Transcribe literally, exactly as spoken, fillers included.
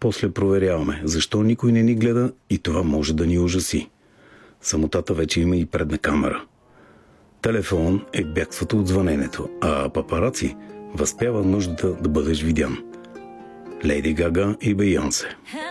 После проверяваме защо никой не ни гледа и това може да ни ужаси. Самотата вече има и предна камера. Телефон е бягството от звъненето, а папараци възпява нуждата да бъдеш видян. Леди Гага и Бейонсе.